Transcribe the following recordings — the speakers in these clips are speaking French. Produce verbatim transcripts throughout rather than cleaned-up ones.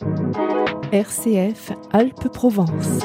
R C F Alpes-Provence.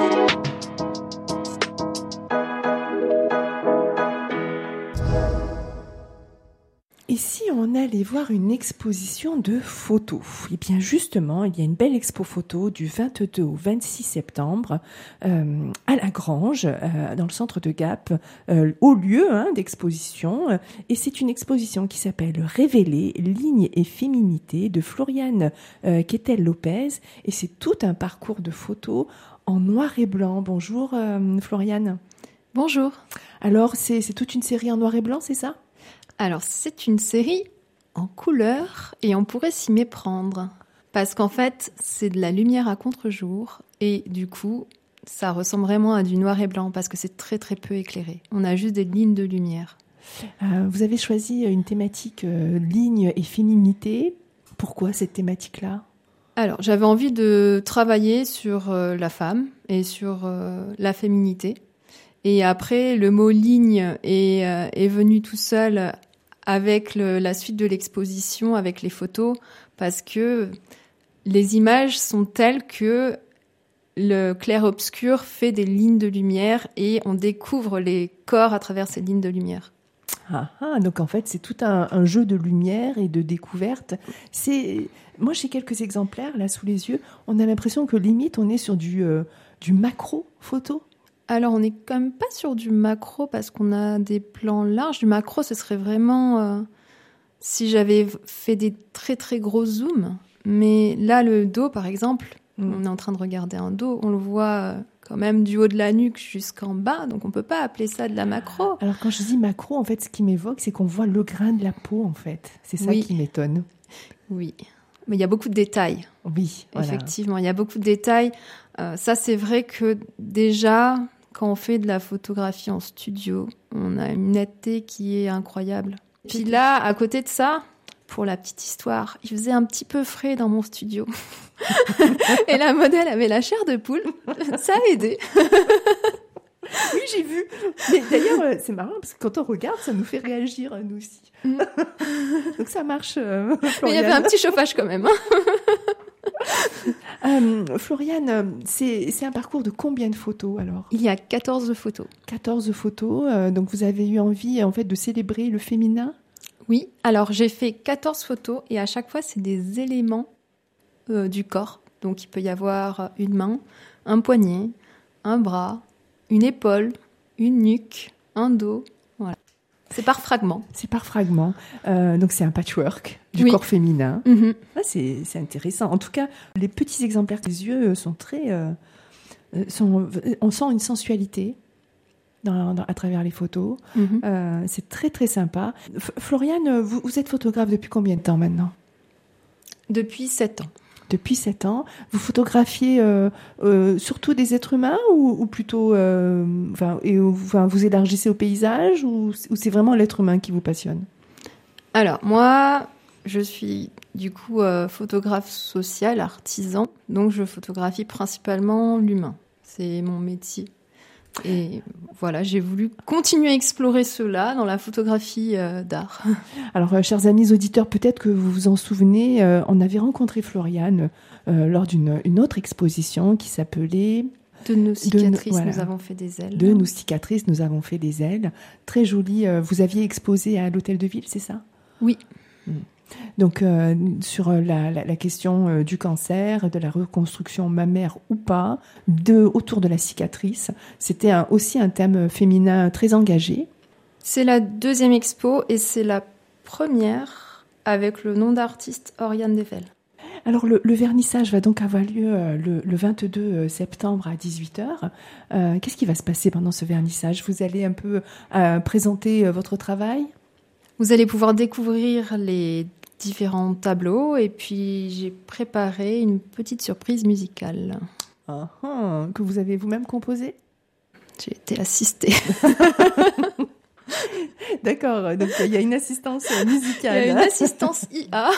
Et si on allait voir une exposition de photos ? Eh bien justement, il y a une belle expo photo du vingt-deux au vingt-six septembre euh, à la Grange, euh, dans le centre de Gap, euh, au lieu hein, d'exposition. Et c'est une exposition qui s'appelle Révéler, lignes et féminité de Floriane euh, Quetel-Lopez. Et c'est tout un parcours de photos en noir et blanc. Bonjour euh, Floriane. Bonjour. Alors c'est, c'est toute une série en noir et blanc, c'est ça ? Alors, c'est une série en couleur et on pourrait s'y méprendre. Parce qu'en fait, c'est de la lumière à contre-jour et du coup, ça ressemble vraiment à du noir et blanc parce que c'est très très peu éclairé. On a juste des lignes de lumière. Euh, vous avez choisi une thématique euh, ligne et féminité. Pourquoi cette thématique-là ? Alors, j'avais envie de travailler sur euh, la femme et sur euh, la féminité. Et après, le mot ligne est, euh, est venu tout seul avec le, la suite de l'exposition, avec les photos, parce que les images sont telles que le clair-obscur fait des lignes de lumière et on découvre les corps à travers ces lignes de lumière. Ah, ah, donc en fait, c'est tout un, un jeu de lumière et de découverte. C'est, moi, j'ai quelques exemplaires là sous les yeux. On a l'impression que limite, on est sur du, euh, du macro-photo. Alors, on n'est quand même pas sur du macro parce qu'on a des plans larges. Du macro, ce serait vraiment euh, si j'avais fait des très très gros zooms. Mais là, le dos, par exemple, mmh. on est en train de regarder un dos, on le voit euh, quand même du haut de la nuque jusqu'en bas, donc on peut pas appeler ça de la macro. Alors, quand je dis macro, en fait, ce qui m'évoque, c'est qu'on voit le grain de la peau, en fait. C'est ça oui. qui m'étonne. Oui, mais il y a beaucoup de détails. Oui, voilà. Effectivement, il y a beaucoup de détails. Euh, ça, c'est vrai que déjà... Quand on fait de la photographie en studio, on a une netteté qui est incroyable. Puis là, à côté de ça, pour la petite histoire, il faisait un petit peu frais dans mon studio. Et la modèle avait la chair de poule. Ça a aidé. Oui, j'ai vu. Mais d'ailleurs, c'est marrant parce que quand on regarde, ça nous fait réagir, nous aussi. Mm. Donc ça marche. Euh, Mais il y avait un petit chauffage quand même. Euh, Floriane, c'est, c'est un parcours de combien de photos alors ? Il y a quatorze photos. quatorze photos, euh, donc vous avez eu envie en fait de célébrer le féminin ? Oui, alors j'ai fait quatorze photos et à chaque fois c'est des éléments euh, du corps. Donc il peut y avoir une main, un poignet, un bras, une épaule, une nuque, un dos, voilà. C'est par fragments. C'est par fragments. Euh, donc c'est un patchwork du oui. corps féminin. Mm-hmm. Ah, c'est, c'est intéressant. En tout cas, les petits exemplaires des yeux sont très... Euh, sont, on sent une sensualité dans, dans, à travers les photos. Mm-hmm. Euh, c'est très très sympa. F- Floriane, vous, vous êtes photographe depuis combien de temps maintenant ? Depuis sept ans. Depuis sept ans. Vous photographiez euh, euh, surtout des êtres humains ou, ou plutôt... Euh, enfin, et, enfin, vous élargissez au paysage ou, ou c'est vraiment l'être humain qui vous passionne ? Alors, moi, je suis du coup euh, photographe social, artisan. Donc, je photographie principalement l'humain. C'est mon métier. Et voilà, j'ai voulu continuer à explorer cela dans la photographie euh, d'art. Alors, euh, chers amis auditeurs, peut-être que vous vous en souvenez, euh, on avait rencontré Floriane euh, lors d'une une autre exposition qui s'appelait... De nos cicatrices, de, voilà. Nous avons fait des ailes. De nos cicatrices, nous avons fait des ailes. Très jolie. Euh, vous aviez exposé à l'Hôtel de Ville, c'est ça ? Oui. Mmh. Donc, euh, sur la, la, la question euh, du cancer, de la reconstruction mammaire ou pas, de, autour de la cicatrice, c'était un, aussi un thème féminin très engagé. C'est la deuxième expo et c'est la première avec le nom d'artiste Oriane Devel. Alors, le, le vernissage va donc avoir lieu euh, le, le vingt-deux septembre à dix-huit heures. Euh, qu'est-ce qui va se passer pendant ce vernissage ? Vous allez un peu euh, présenter euh, votre travail ? Vous allez pouvoir découvrir les différents tableaux et puis j'ai préparé une petite surprise musicale. Ah, ah, que vous avez vous-même composé ? J'ai été assistée. D'accord, donc il y a une assistance musicale. Il y a une assistance I A.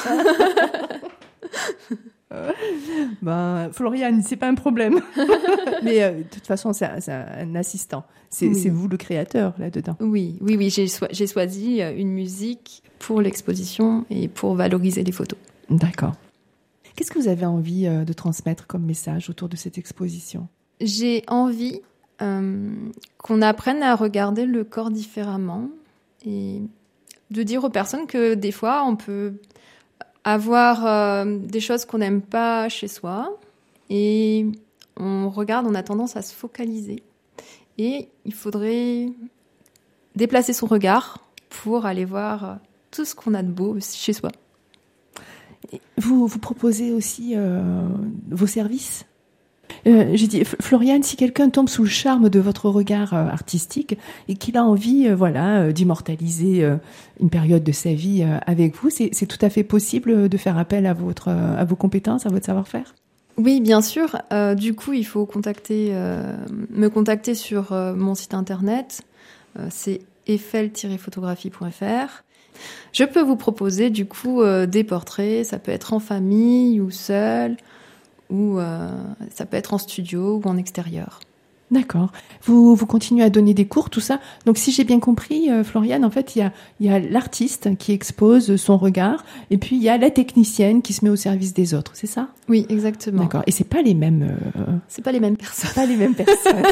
Ben, Floriane, c'est pas un problème. Mais euh, de toute façon, c'est un, c'est un assistant. C'est, oui. c'est vous le créateur là-dedans. Oui, oui, oui. J'ai, so- j'ai choisi une musique pour l'exposition et pour valoriser les photos. D'accord. Qu'est-ce que vous avez envie euh, de transmettre comme message autour de cette exposition ? J'ai envie euh, qu'on apprenne à regarder le corps différemment et de dire aux personnes que des fois, on peut avoir euh, des choses qu'on n'aime pas chez soi et on regarde, on a tendance à se focaliser. Et il faudrait déplacer son regard pour aller voir tout ce qu'on a de beau chez soi. Vous, vous proposez aussi euh, vos services ? Euh, j'ai dit, Floriane, si quelqu'un tombe sous le charme de votre regard euh, artistique et qu'il a envie, euh, voilà, euh, d'immortaliser euh, une période de sa vie euh, avec vous, c'est, c'est tout à fait possible de faire appel à votre, euh, à vos compétences, à votre savoir-faire ? Oui, bien sûr. Euh, du coup, il faut contacter, euh, me contacter sur euh, mon site internet. Euh, c'est eiffel tiret photographie point f r. Je peux vous proposer du coup euh, des portraits. Ça peut être en famille ou seul. Ou euh, ça peut être en studio ou en extérieur. D'accord. Vous, vous continuez à donner des cours, tout ça. Donc, si j'ai bien compris, euh, Floriane, en fait, il y a, il y a l'artiste qui expose son regard, et puis il y a la technicienne qui se met au service des autres. C'est ça ? Oui, exactement. D'accord. Et c'est pas les mêmes. Euh... C'est pas les mêmes personnes. Pas les mêmes personnes.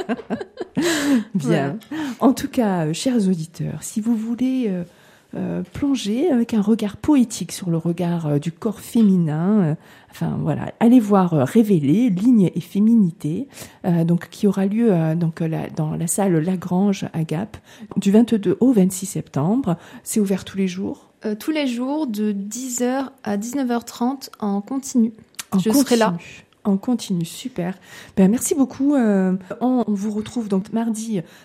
Bien. Voilà. En tout cas, euh, chers auditeurs, si vous voulez. Euh, Euh, plonger avec un regard poétique sur le regard euh, du corps féminin. Euh, enfin voilà, allez voir euh, Révéler, Ligne et Féminité, euh, donc qui aura lieu euh, donc la, dans la salle Lagrange à Gap du vingt-deux au vingt-six septembre. C'est ouvert tous les jours. Euh, tous les jours de dix heures à dix-neuf heures trente en continu. En Je continu. serai là. En continu, super. Ben, merci beaucoup. Euh, on, on vous retrouve donc mardi